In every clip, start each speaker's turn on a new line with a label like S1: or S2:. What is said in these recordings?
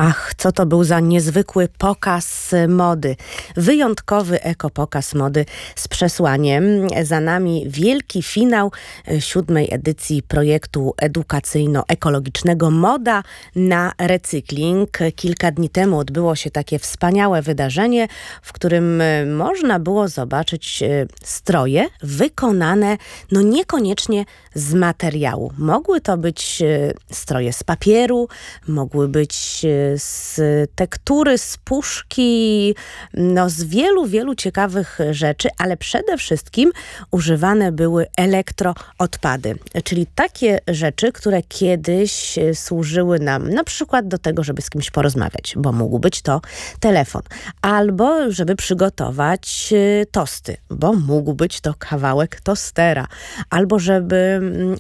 S1: Ach, co to był za niezwykły pokaz mody. Wyjątkowy ekopokaz mody z przesłaniem. Za nami wielki finał 7. edycji projektu edukacyjno-ekologicznego Moda na recykling. Kilka dni temu odbyło się takie wspaniałe wydarzenie, w którym można było zobaczyć stroje wykonane niekoniecznie z materiału. Mogły to być stroje z papieru, mogły być z tektury, z puszki, z wielu ciekawych rzeczy, ale przede wszystkim używane były elektroodpady, czyli takie rzeczy, które kiedyś służyły nam na przykład do tego, żeby z kimś porozmawiać, bo mógł być to telefon, albo żeby przygotować tosty, bo mógł być to kawałek tostera, albo żeby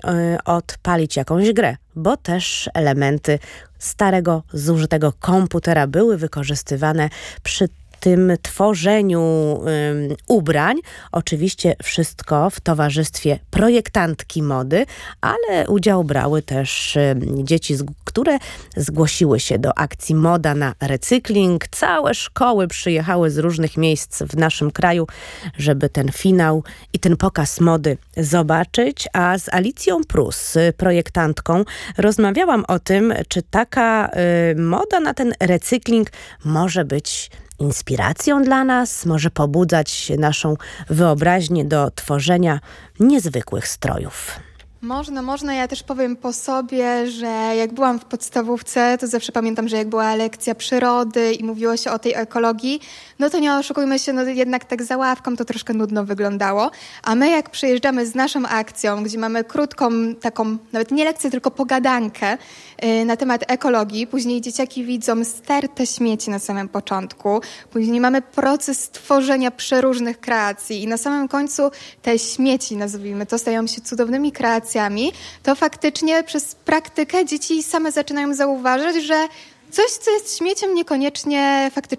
S1: odpalić jakąś grę, bo też elementy starego, zużytego komputera były wykorzystywane przy tym tworzeniu ubrań. Oczywiście wszystko w towarzystwie projektantki mody, ale udział brały też dzieci, które zgłosiły się do akcji Moda na recykling. Całe szkoły przyjechały z różnych miejsc w naszym kraju, żeby ten finał i ten pokaz mody zobaczyć. A z Alicją Prus, projektantką, rozmawiałam o tym, czy taka moda na ten recykling może być inspiracją dla nas, może pobudzać naszą wyobraźnię do tworzenia niezwykłych strojów.
S2: Można. Ja też powiem po sobie, że jak byłam w podstawówce, to zawsze pamiętam, że jak była lekcja przyrody i mówiło się o tej ekologii, to nie oszukujmy się, jednak tak za ławką to troszkę nudno wyglądało. A my jak przyjeżdżamy z naszą akcją, gdzie mamy krótką taką, nawet nie lekcję, tylko pogadankę na temat ekologii, później dzieciaki widzą sterte śmieci na samym początku, później mamy proces tworzenia przeróżnych kreacji i na samym końcu te śmieci, nazwijmy to, stają się cudownymi kreacjami, to faktycznie przez praktykę dzieci same zaczynają zauważać, że coś, co jest śmieciem, niekoniecznie faktycznie